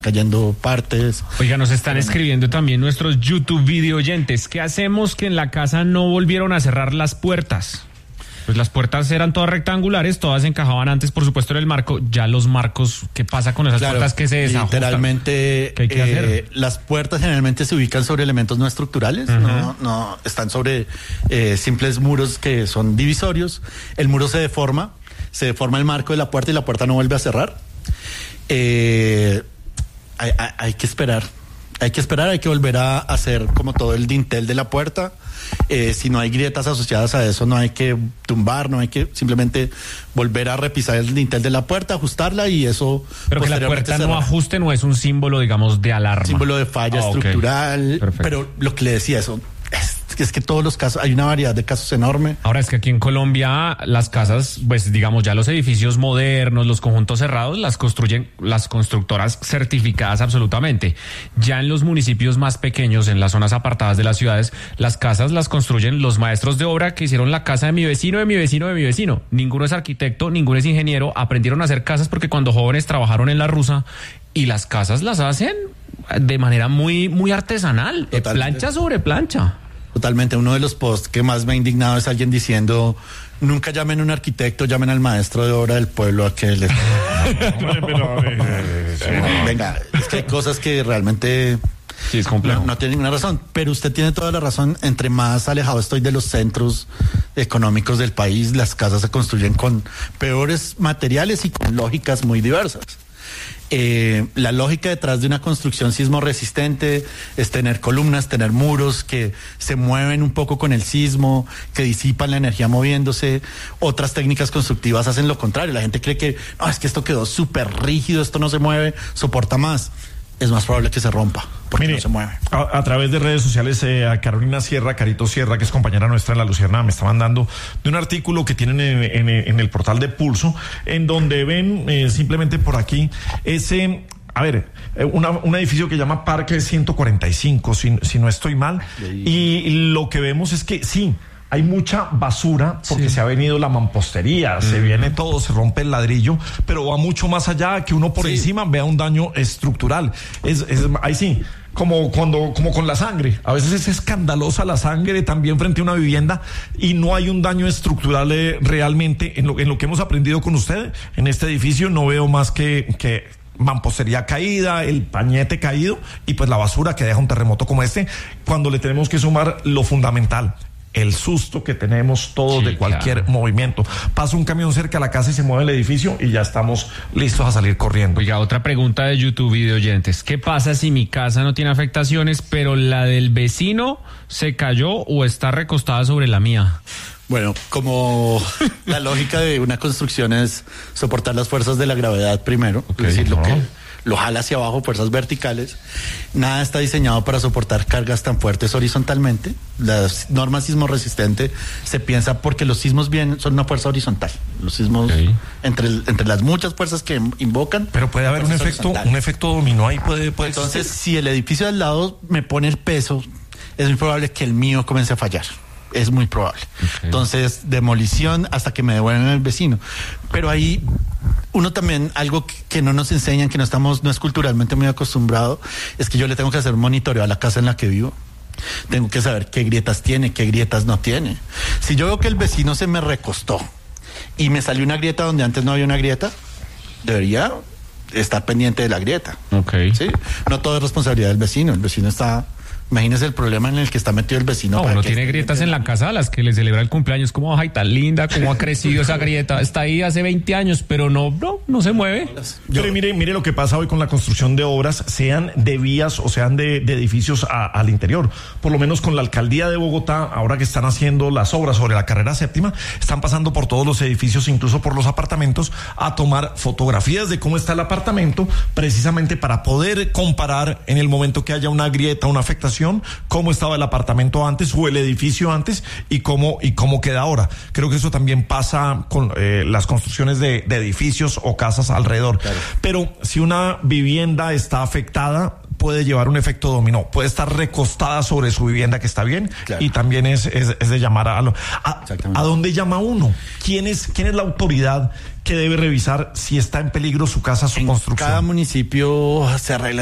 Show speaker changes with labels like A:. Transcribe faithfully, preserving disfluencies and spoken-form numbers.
A: cayendo partes.
B: Oiga, nos están escribiendo también nuestros YouTube video oyentes. ¿Qué hacemos que en la casa no volvieron a cerrar las puertas? Pues las puertas eran todas rectangulares, todas encajaban antes, por supuesto, en el marco. Ya los marcos, ¿qué pasa con esas claro, puertas que se desajustan?
A: Literalmente,
B: ¿Qué hay que
A: eh,
B: hacer?
A: Las puertas generalmente se ubican sobre elementos no estructurales, uh-huh. no, no están sobre eh, simples muros que son divisorios. El muro se deforma, se deforma el marco de la puerta y la puerta no vuelve a cerrar. Eh, hay, hay, hay que esperar. Hay que esperar, hay que volver a hacer como todo el dintel de la puerta. Eh, si no hay grietas asociadas a eso, no hay que tumbar, no hay que simplemente volver a repisar el dintel de la puerta, ajustarla y eso.
B: Pero que la puerta cerrar. No ajuste no es un símbolo, digamos, de alarma.
A: Símbolo de falla oh, estructural. Okay. Pero lo que le decía, eso es, es que todos los casos, hay una variedad de casos enorme.
B: Ahora es que aquí en Colombia las casas, pues digamos ya los edificios modernos, los conjuntos cerrados, las construyen las constructoras certificadas absolutamente. Ya en los municipios más pequeños, en las zonas apartadas de las ciudades, las casas las construyen los maestros de obra que hicieron la casa de mi vecino, de mi vecino, de mi vecino. Ninguno es arquitecto, ninguno es ingeniero, aprendieron a hacer casas porque cuando jóvenes trabajaron en la rusa y las casas las hacen de manera muy, muy artesanal, Totalmente. plancha sobre plancha.
A: Totalmente, uno de los posts que más me ha indignado es alguien diciendo, nunca llamen a un arquitecto, llamen al maestro de obra del pueblo a que les... Venga, es que hay cosas que realmente...
B: Sí, es complejo.
A: No, no tiene ninguna razón, pero usted tiene toda la razón. Entre más alejado estoy de los centros económicos del país, las casas se construyen con peores materiales y con lógicas muy diversas. Eh, la lógica detrás de una construcción sismo resistente es tener columnas, tener muros que se mueven un poco con el sismo, que disipan la energía moviéndose. Otras técnicas constructivas hacen lo contrario. La gente cree que no, es que esto quedó súper rígido, esto no se mueve, soporta más. Es más probable que se rompa, porque Mire, no se mueve.
C: A, a través de redes sociales, eh, a Carolina Sierra, Carito Sierra, que es compañera nuestra en La Luciérnaga, me está mandando de un artículo que tienen en, en, en el portal de Pulso, en donde ven eh, simplemente por aquí ese... A ver, una, un edificio que llama Parque ciento cuarenta y cinco, si, si no estoy mal, y lo que vemos es que sí, hay mucha basura porque sí. se ha venido la mampostería, mm. se viene todo, se rompe el ladrillo, pero va mucho más allá que uno por sí. encima vea un daño estructural. Es, es, ahí sí, como cuando, como con la sangre. A veces es escandalosa la sangre también frente a una vivienda y no hay un daño estructural eh, realmente en lo, en lo que hemos aprendido con usted. En este edificio no veo más que, que mampostería caída, el pañete caído y pues la basura que deja un terremoto como este, cuando le tenemos que sumar lo fundamental, el susto que tenemos todos sí, de cualquier claro. movimiento. Pasa un camión cerca a la casa y se mueve el edificio y ya estamos listos a salir corriendo.
B: Oiga, otra pregunta de YouTube video oyentes. ¿Qué pasa si mi casa no tiene afectaciones, pero la del vecino se cayó o está recostada sobre la mía?
A: Bueno, como la lógica de una construcción es soportar las fuerzas de la gravedad primero, okay, es decir, lo no. que lo jala hacia abajo, fuerzas verticales. Nada está diseñado para soportar cargas tan fuertes horizontalmente. La norma sismo resistente se piensa porque los sismos vienen, son una fuerza horizontal. Los sismos, okay. entre, entre las muchas fuerzas que invocan.
C: Pero puede haber un efecto, un efecto dominó ahí, puede, puede
A: Entonces, existir. Si el edificio de al lado me pone el peso, es muy probable que el mío comience a fallar. Es muy probable. Okay. Entonces, demolición hasta que me devuelvan el vecino. Pero ahí uno también, algo que, que no nos enseñan, que no estamos, no es culturalmente muy acostumbrado, es que yo le tengo que hacer un monitoreo a la casa en la que vivo. Tengo que saber qué grietas tiene, qué grietas no tiene. Si yo veo que el vecino se me recostó y me salió una grieta donde antes no había una grieta, debería estar pendiente de la grieta.
B: Okay.
A: ¿Sí? No todo es responsabilidad del vecino. El vecino está... Imagínese el problema en el que está metido el vecino.
B: No, uno tiene grietas en la casa a las que le celebra el cumpleaños. Como, ay, tan linda, cómo ha crecido esa grieta. Está ahí hace veinte años, pero no, no, no se mueve.
C: Yo, pero mire, mire lo que pasa hoy con la construcción de obras, sean de vías o sean de, de edificios a, al interior. Por lo menos con la alcaldía de Bogotá, ahora que están haciendo las obras sobre la carrera séptima, están pasando por todos los edificios, incluso por los apartamentos, a tomar fotografías de cómo está el apartamento, precisamente para poder comparar en el momento que haya una grieta, una afectación, cómo estaba el apartamento antes o el edificio antes y cómo y cómo queda ahora. Creo que eso también pasa con eh, las construcciones de, de edificios o casas alrededor. Claro. Pero si una vivienda está afectada, puede llevar un efecto dominó. Puede estar recostada sobre su vivienda, que está bien, claro. Y también es, es, es de llamar a, a, a dónde llama uno. ¿Quién es, quién es la autoridad que debe revisar si está en peligro su casa, su
A: en
C: construcción?
A: Cada municipio se arregla